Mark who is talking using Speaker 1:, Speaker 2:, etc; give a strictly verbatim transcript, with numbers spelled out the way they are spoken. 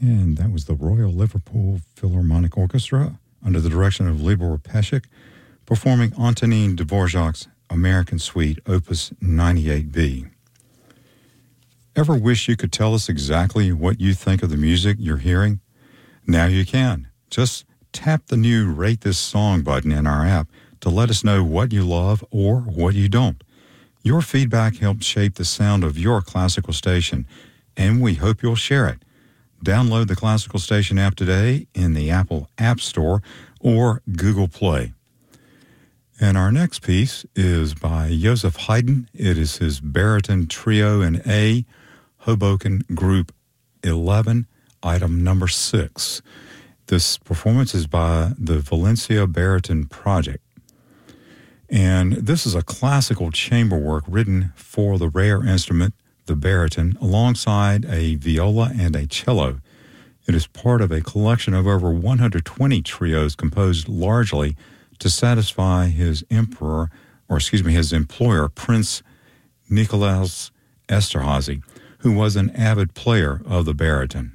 Speaker 1: And that was the Royal Liverpool Philharmonic Orchestra under the direction of Libor Pesek, performing Antonin Dvorak's American Suite, Opus ninety-eight B. Ever wish you could tell us exactly what you think of the music you're hearing? Now you can. Just tap the new Rate This Song button in our app to let us know what you love or what you don't. Your feedback helps shape the sound of your classical station, and we hope you'll share it. Download the Classical Station app today in the Apple App Store or Google Play. And our next piece is by Joseph Haydn. It is his baritone trio in A, Hoboken Group eleven, item number six. This performance is by the Valencia Baritone Project. And this is a classical chamber work written for the rare instrument, the baritone, alongside a viola and a cello. It is part of a collection of over one hundred twenty trios composed largely to satisfy his emperor, or excuse me, his employer, Prince Nicolaus Esterhazy, who was an avid player of the baritone.